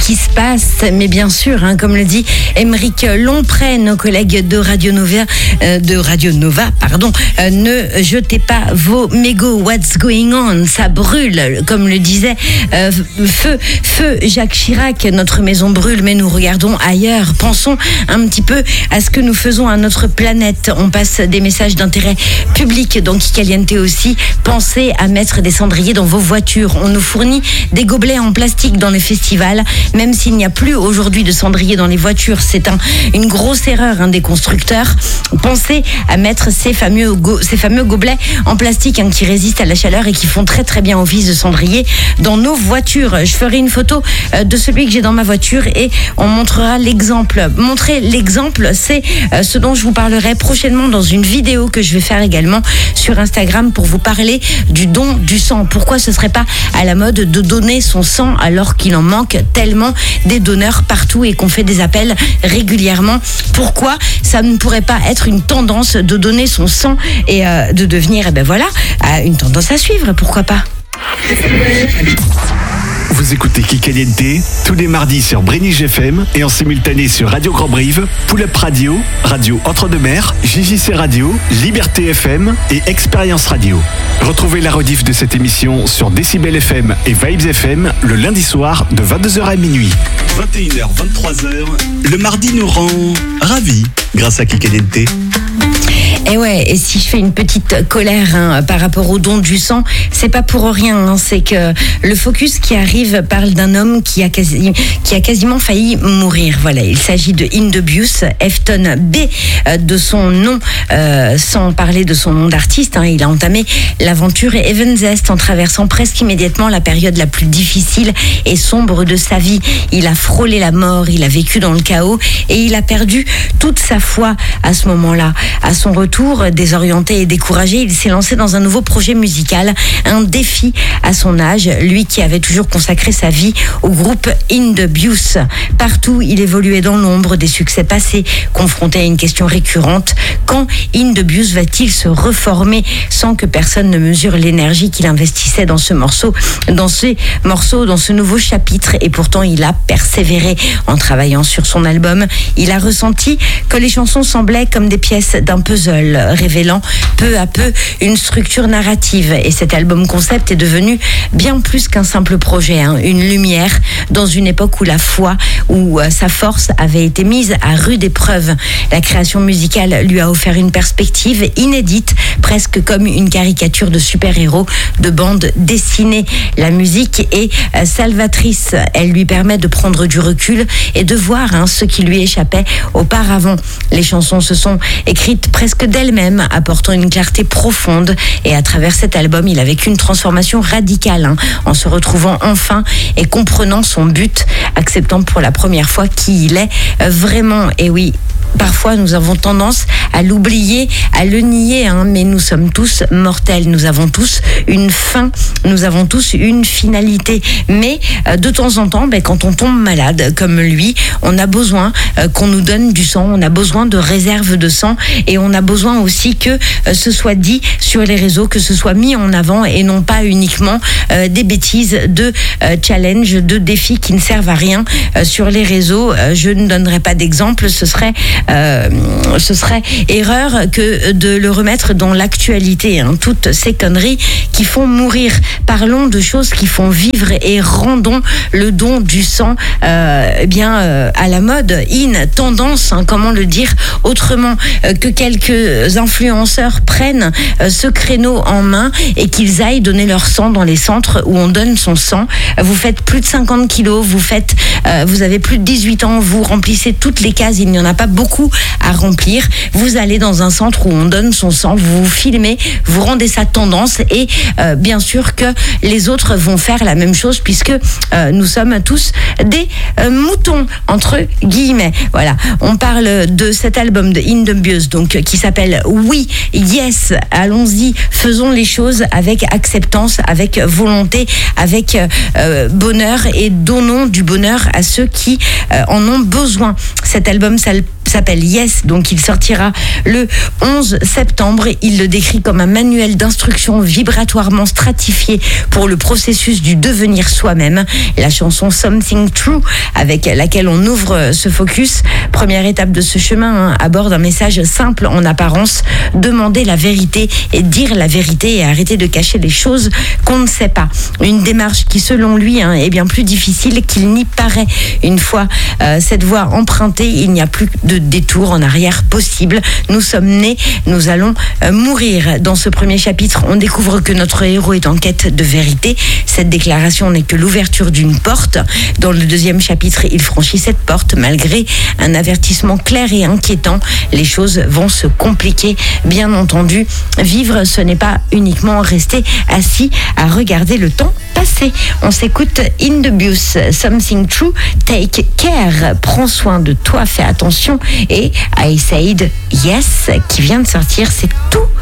qui se passe. Mais bien sûr, comme le dit Émeric Lomprey, nos collègues de Radio Nova, ne jetez pas vos mégots. What's going on? Ça brûle, comme le disait feu Jacques Chirac. Notre maison brûle, mais nous regardons ailleurs. Pensons un petit peu à ce que nous faisons à notre planète. On passe des messages d'intérêt public dans Kikaliente aussi. Pensez à mettre des cendriers dans vos voitures. On nous fournit des gobelets en plastique dans les festivals, même s'il n'y a plus aujourd'hui de cendriers dans les voitures. C'est une grosse erreur des constructeurs. Pensez à mettre ces fameux gobelets en plastique qui résistent à la chaleur et qui font très très bien office de cendrier dans nos voitures. Je ferai une photo de celui que j'ai dans ma voiture et on montrera l'exemple. Montrer l'exemple, c'est ce dont je vous parlerai prochainement dans une vidéo que je vais faire également sur Instagram pour vous parler du don du sang. Pourquoi ce serait pas à la mode de donner son sang alors qu'il en manque tellement des donneurs partout et qu'on fait des appels régulièrement? Pourquoi ça ne pourrait pas être une tendance de donner son sang et de devenir, une tendance à suivre? Pourquoi pas? Vous écoutez Kikaliente tous les mardis sur Brénige FM et en simultané sur Radio Grand Brive, Pull Up Radio, Radio Entre-deux-Mers, JJC Radio, Liberté FM et Expérience Radio. Retrouvez la rediff de cette émission sur Décibel FM et Vibes FM le lundi soir de 22h à minuit. 21h, 23h, le mardi nous rend ravis grâce à Kikaliente. Et si je fais une petite colère par rapport au don du sang, c'est pas pour rien. C'est que le focus qui arrive parle d'un homme qui a quasiment failli mourir. Voilà, il s'agit de Indebius, Efton B de son nom, sans parler de son nom d'artiste. Il a entamé l'aventure Evansest en traversant presque immédiatement la période la plus difficile et sombre de sa vie. Il a frôlé la mort, il a vécu dans le chaos et il a perdu toute sa foi à ce moment-là. À son retour, désorienté et découragé, il s'est lancé dans un nouveau projet musical, un défi à son âge, lui qui avait toujours consacré sa vie au groupe Indebius. Partout, il évoluait dans l'ombre des succès passés, confronté à une question récurrente: quand Indebius va-t-il se reformer? Sans que personne ne mesure l'énergie qu'il investissait dans ce nouveau chapitre. Et pourtant, il a persévéré en travaillant sur son album. Il a ressenti que les chansons semblaient comme des pièces d'un puzzle, révélant peu à peu une structure narrative. Et cet album concept est devenu bien plus qu'un simple projet, une lumière dans une époque où la foi, où sa force avait été mise à rude épreuve. La création musicale lui a offert une perspective inédite, presque comme une caricature de super-héros de bande dessinée. La musique est salvatrice. Elle lui permet de prendre du recul et de voir ce qui lui échappait auparavant. Les chansons se sont écrites presque d'elle-même, apportant une clarté profonde. Et à travers cet album, il a vécu une transformation radicale, en se retrouvant enfin et comprenant son but, acceptant pour la première fois qui il est vraiment. Et oui, parfois nous avons tendance à l'oublier, à le nier, mais nous sommes tous mortels, nous avons tous une fin, nous avons tous une finalité. Mais de temps en temps, quand on tombe malade comme lui, on a besoin qu'on nous donne du sang, on a besoin de réserves de sang et on a besoin aussi que ce soit dit sur les réseaux, que ce soit mis en avant et non pas uniquement des bêtises de challenge, de défis qui ne servent à rien sur les réseaux. Je ne donnerai pas d'exemple, ce serait erreur que de le remettre dans l'actualité, toutes ces conneries qui font mourir. Parlons de choses qui font vivre et rendons le don du sang à la mode, tendance, comment le dire autrement, que quelques influenceurs prennent ce créneau en main et qu'ils aillent donner leur sang dans les centres où on donne son sang. Vous faites plus de 50 kilos, vous avez plus de 18 ans, vous remplissez toutes les cases, il n'y en a pas beaucoup à remplir. Vous allez dans un centre où on donne son sang, vous vous filmez, vous rendez ça tendance et bien sûr que les autres vont faire la même chose puisque nous sommes tous des moutons entre guillemets. Voilà, on parle de cet album de Indebius donc qui s'appelle Oui, Yes, allons-y, faisons les choses avec acceptance, avec volonté, avec bonheur et donnons du bonheur à ceux qui en ont besoin. Cet album s'appelle Yes, donc il sortira le 11 septembre. Il le décrit comme un manuel d'instruction vibratoirement stratifié pour le processus du devenir soi-même. Et la chanson Something True, avec laquelle on ouvre ce focus, première étape de ce chemin, aborde un message simple en apparence: demander la vérité et dire la vérité et arrêter de cacher les choses qu'on ne sait pas. Une démarche qui, selon lui, est bien plus difficile qu'il n'y paraît. Une fois cette voie empruntée, il n'y a plus de détour en arrière possible. Nous sommes nés, nous allons mourir. Dans ce premier chapitre, on découvre que notre héros est en quête de vérité. Cette déclaration n'est que l'ouverture d'une porte. Dans le deuxième chapitre, il franchit cette porte malgré un avertissement clair et inquiétant. Les choses vont se compliquer, bien entendu. Vivre, ce n'est pas uniquement rester assis à regarder le temps passer. On s'écoute In the Bus, Something True, Take Care, prends soin de toi, fais attention, et I Said Yes qui vient de sortir, c'est tout